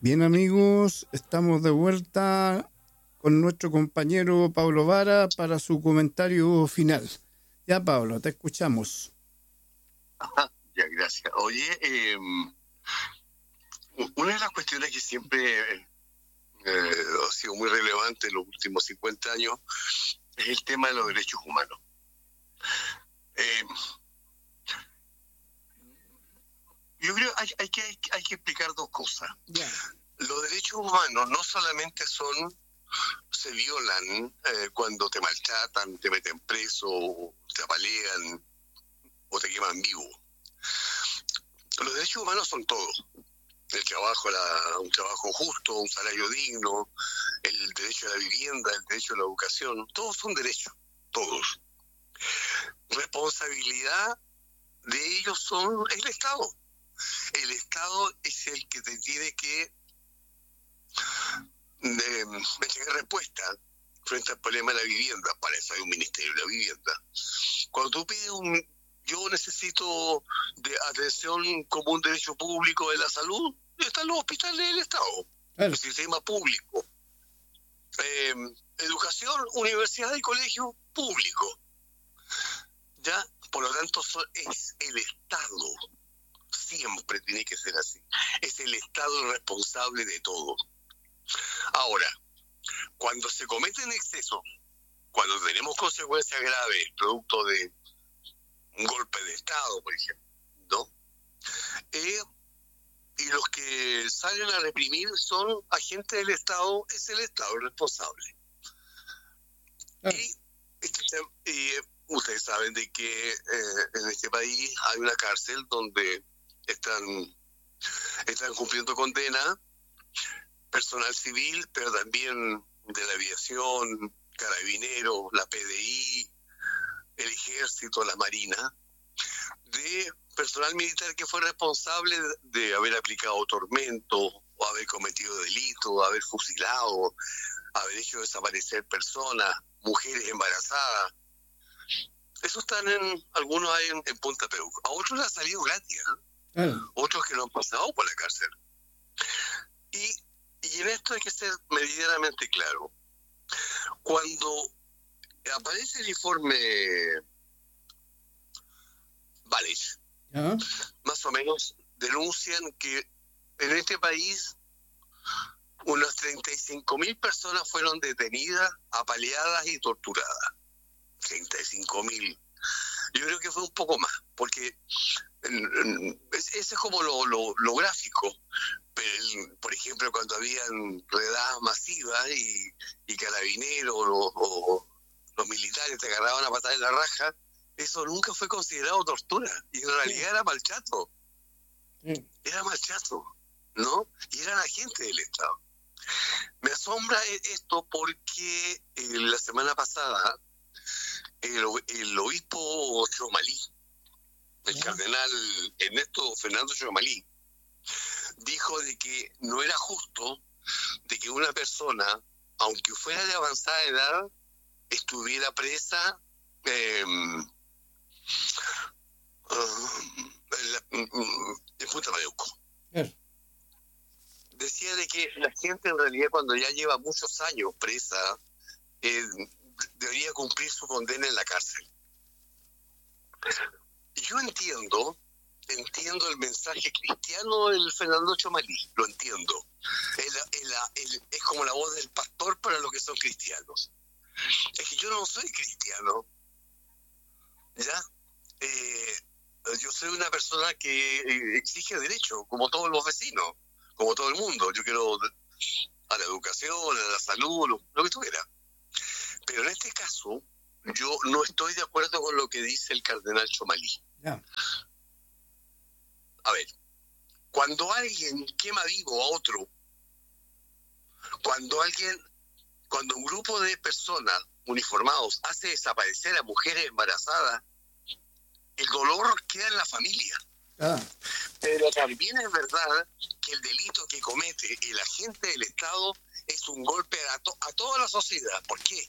Bien, amigos, estamos de vuelta con nuestro compañero Pablo Vara para su comentario final. Ya, Pablo, te escuchamos. Ya, gracias. Oye, una de las cuestiones que siempre ha sido muy relevante en los últimos 50 años es el tema de los derechos humanos. Yo creo que hay que explicar dos cosas. Yeah. Los derechos humanos no solamente se violan cuando te maltratan, te meten preso, te apalean o te queman vivo. Los derechos humanos son todos. El trabajo, un trabajo justo, un salario digno, el derecho a la vivienda, el derecho a la educación, todos son derechos, todos. Responsabilidad de ellos es el Estado. El Estado es el que te tiene que entregar respuesta frente al problema de la vivienda. Para eso hay un Ministerio de la Vivienda. Cuando tú pides yo necesito de atención como un derecho público de la salud, están los hospitales del Estado, el sistema público. Educación, universidad y colegio público. ¿Ya? Por lo tanto, es el Estado. Siempre tiene que ser así. Es el Estado el responsable de todo. Ahora, cuando se cometen excesos, cuando tenemos consecuencias graves, producto de un golpe de Estado, por ejemplo, ¿no? Y los que salen a reprimir son agentes del Estado, es el Estado el responsable. Y ustedes saben de que en este país hay una cárcel donde están cumpliendo condena personal civil, pero también de la aviación, carabineros, la PDI, el ejército, la marina, de personal militar que fue responsable de haber aplicado tormento, o haber cometido delitos, haber fusilado, haber hecho desaparecer personas, mujeres embarazadas. Eso están algunos hay en Punta Peuco. A otros les ha salido gratis, ¿eh? Otros que no han pasado por la cárcel. Y en esto hay que ser medianamente claro. Cuando aparece el informe Valech, más o menos denuncian que en este país unas 35.000 personas fueron detenidas, apaleadas y torturadas. 35.000. Yo creo que fue un poco más, porque ese es como lo gráfico. Pero, por ejemplo, cuando habían redadas masivas y carabineros o los militares te agarraban a patada en la raja, eso nunca fue considerado tortura, y en realidad era maltrato. Era maltrato, ¿no? Y eran agentes del Estado. Me asombra esto porque la semana pasada el obispo Chomalí, el cardenal Ernesto Fernando Chomalí, dijo de que no era justo de que una persona, aunque fuera de avanzada edad, estuviera presa en Punta Peuco. Decía de que la gente en realidad cuando ya lleva muchos años presa debería cumplir su condena en la cárcel. Yo entiendo el mensaje cristiano del Fernando Chomalí, lo entiendo. Es como la voz del pastor para los que son cristianos. Es que yo no soy cristiano, ¿ya? Yo soy una persona que exige derecho, como todos los vecinos, como todo el mundo. Yo quiero a la educación, a la salud, lo que tuviera. Pero en este caso, yo no estoy de acuerdo con lo que dice el cardenal Chomalí. A ver, cuando alguien quema vivo a otro, cuando un grupo de personas uniformados hace desaparecer a mujeres embarazadas, el dolor queda en la familia. Pero también es verdad que el delito que comete el agente del Estado es un golpe a toda la sociedad. ¿Por qué?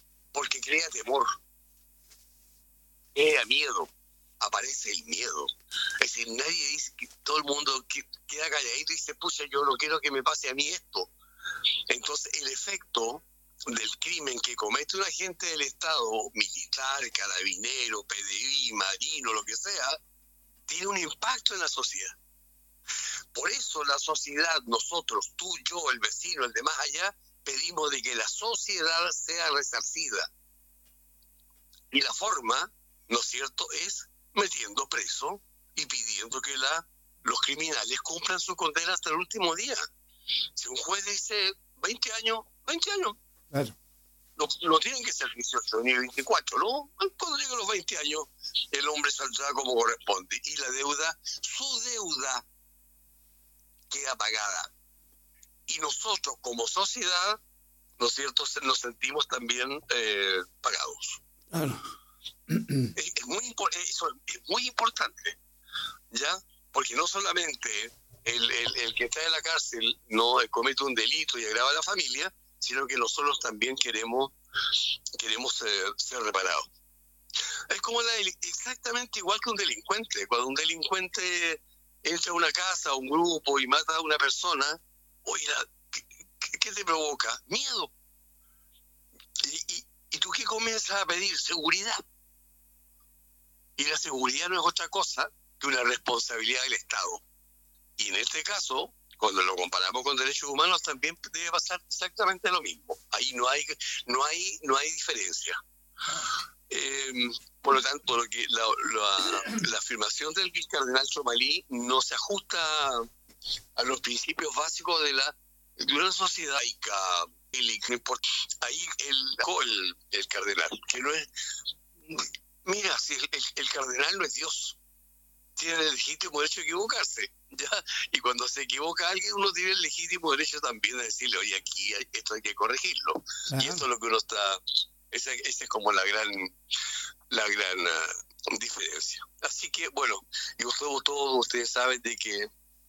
Porque crea temor, crea miedo, aparece el miedo. Es decir, nadie dice, que todo el mundo queda calladito y dice, pucha, yo no quiero que me pase a mí esto. Entonces, el efecto del crimen que comete un agente del Estado, militar, carabinero, PDI, marino, lo que sea, tiene un impacto en la sociedad. Por eso la sociedad, nosotros, tú, yo, el vecino, el de más allá, pedimos de que la sociedad sea resarcida. Y la forma, ¿no es cierto?, es metiendo preso y pidiendo que los criminales cumplan su condena hasta el último día. Si un juez dice 20 años, 20 años. Claro. No tienen que ser 18 ni 24, ¿no? Cuando lleguen los 20 años, el hombre saldrá como corresponde. Y la deuda, su deuda, queda pagada. Y nosotros, como sociedad, ¿no es cierto?, nos sentimos también pagados. Claro. Es muy importante, ¿ya? Porque no solamente el que está en la cárcel no comete un delito y agrava a la familia, sino que nosotros también queremos ser reparados. Es como exactamente igual que un delincuente. Cuando un delincuente entra a una casa, a un grupo y mata a una persona, oiga, ¿qué te provoca? Miedo. ¿Y tú qué comienzas a pedir? Seguridad. Y la seguridad no es otra cosa que una responsabilidad del Estado. Y en este caso, cuando lo comparamos con derechos humanos, también debe pasar exactamente lo mismo. Ahí no hay diferencia. Por lo tanto, la afirmación del cardenal Chomalí no se ajusta a los principios básicos de una sociedad laica. Ahí el cardenal, que no es... Mira, si el cardenal no es Dios, tiene el legítimo derecho a equivocarse, ¿ya? Y cuando se equivoca alguien, uno tiene el legítimo derecho también a decirle, oye, aquí esto hay que corregirlo. Ajá. Y eso es lo que uno está... Esa es como la gran diferencia. Así que, bueno, y todos ustedes saben de que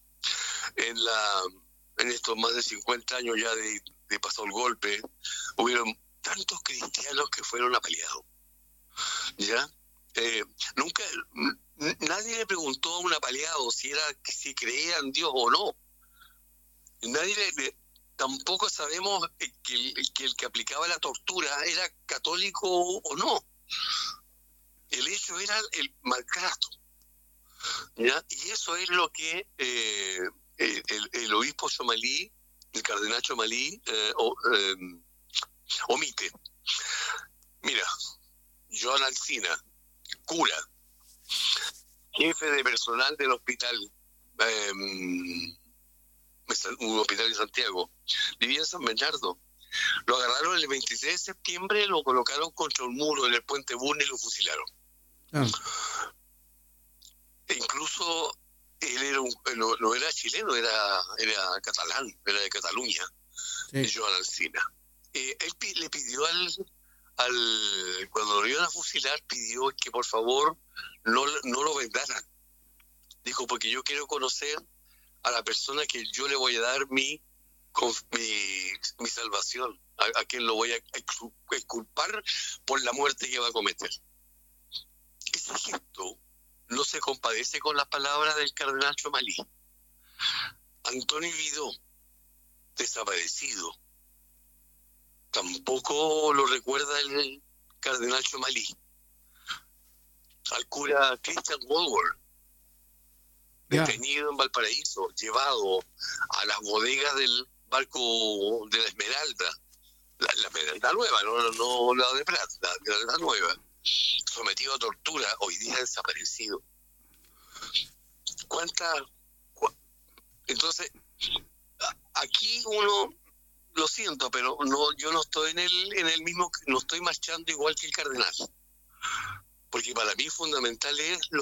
en estos más de 50 años ya de pasó el golpe, hubieron tantos cristianos que fueron apaleados. ¿Ya? Nadie le preguntó a un apaleado si creía en Dios o no. Tampoco sabemos que el que aplicaba la tortura era católico o no. El hecho era el maltrato, ¿ya? Y eso es lo que el obispo Chomalí, el cardenal Chomalí, omite. Mira, Joan Alsina, cura, jefe de personal del hospital, un hospital de Santiago, vivía en San Bernardo. Lo agarraron el 26 de septiembre, lo colocaron contra un muro en el puente Bulnes y lo fusilaron. E incluso él no era chileno, era catalán, era de Cataluña, sí. Joan Alsina. Él le pidió cuando lo iban a fusilar, pidió que por favor no lo vendaran. Dijo, porque yo quiero conocer a la persona que yo le voy a dar mi salvación, a quien lo voy a exculpar por la muerte que va a cometer. Ese gesto no se compadece con las palabras del cardenal Chomalí. Antonio Vidó, desaparecido, tampoco lo recuerda el cardenal Chomalí. Al cura Christian Woodward, detenido en Valparaíso, llevado a las bodegas del barco de la Esmeralda, la Esmeralda nueva, no la de plata, la Esmeralda nueva, sometido a tortura, hoy día desaparecido. Entonces, aquí uno, lo siento, pero yo no estoy en el mismo, no estoy marchando igual que el cardenal, porque para mí fundamental es